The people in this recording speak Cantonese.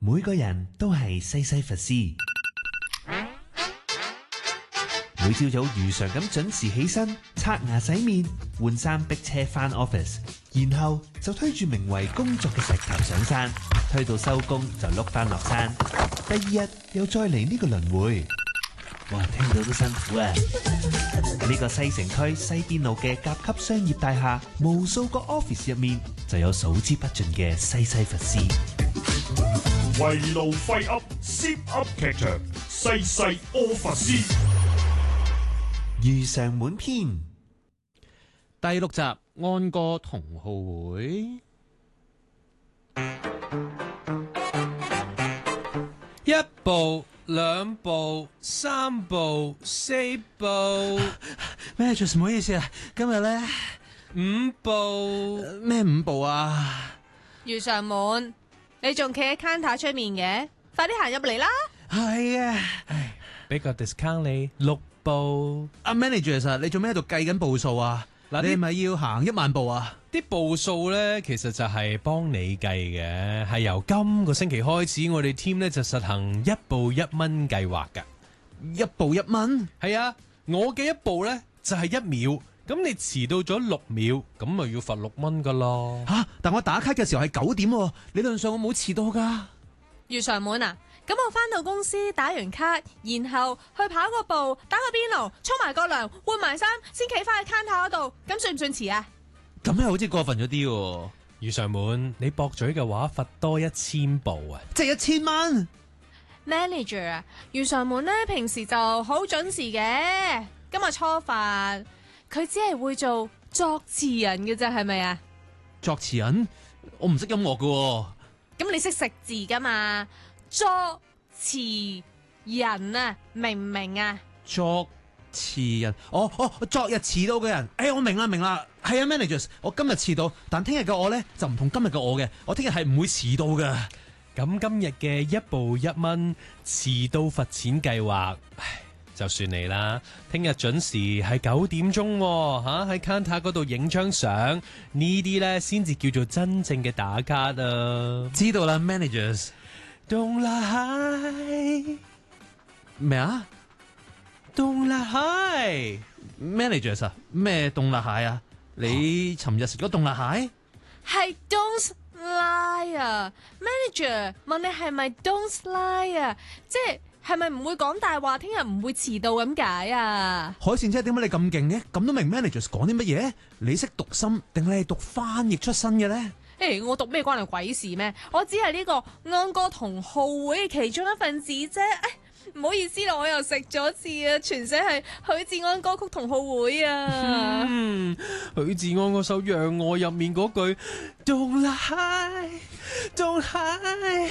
每個人都係西西弗斯。每朝早如常咁準時起身，刷牙洗面，換衫逼車返 office， 然後就推住名為工作嘅石頭上山，推到收工就碌返落山。第二日又再嚟呢個輪迴。哇，聽到都辛苦啊！呢個西城區西邊路嘅甲級商業大廈，無數個 office 入面就有數之不盡嘅西西弗斯。 圍爐廢噏 Zip 噏劇場，西西柯弗斯。 遇上滿篇第6集安哥同好會。一步兩步三步四步， 咩？Just 唔好意思啊，今日咧 5步咩5步啊？ 遇上滿，你仲企喺 counter 出面嘅，快啲行入嚟啦！ 係啊， 俾個 discount 你6步。 阿 manager 啊，你做咩喺度計緊步數啊？ 嗱， 你係咪要行1萬步啊？ 啲步數咧，其實就係幫你計嘅，係由今個星期開始，我哋 team 咧就實行1步1蚊計劃噶。 1步1蚊？ 係啊，我嘅1步咧就係1秒，咁你遲到咗6秒，咁咪要罰6蚊噶咯。 吓，但我打卡嘅時候係9點喎，理論上我冇遲到噶。 遇上滿啊！咁我返到公司打完卡，然後去跑個步，打個邊爐，沖埋個涼，換埋衫，先企返去 counter 嗰度，咁算唔算遲啊？ 咁又好似過分咗啲喎。 遇上滿，你駁嘴嘅話，罰多1000步啊！ 即係1000蚊。 Manager 啊，遇上滿呢，平時就好準時嘅，今日初發，佢只係會做作詞人嘅啫，係咪啊？ 作詞人？我唔識音樂㗎喎。 咁你識食字噶嘛？作詞人啊，明唔明啊？ 作詞人，昨日遲到嘅人，我明啦，係啊 ，managers， 我今日遲到，但聽日嘅我呢，就唔同今日嘅我嘅，我聽日係唔會遲到㗎。 咁今日嘅1步1蚊遲到罰錢計劃，就算你啦。聽日準時係9點鐘喺 counter 嗰度影張相，呢啲呢先至叫做真正嘅打卡啊！ 知道啦 ，managers。 東辣海咩啊？ 東辣海 managers 啊？咩凍辣蟹啊？你尋日食咗凍辣蟹？ 係 Don't lie 啊 ，manager 問你係咪 Don't lie 啊？即係咪唔會講大話？聽日唔會遲到咁解啊？ 海鮮姐點解你咁勁嘅？咁都明 managers 講啲乜嘢？你識讀心定你係讀翻譯出身嘅咧？ 我讀咩關你鬼事咩？我只係呢個安哥同好會其中一份子啫。唔好意思啦，我又食咗字啊，全寫係許志安歌曲同好會啊。 許志安嗰首《讓我》入面嗰句 Don't lie, don't lie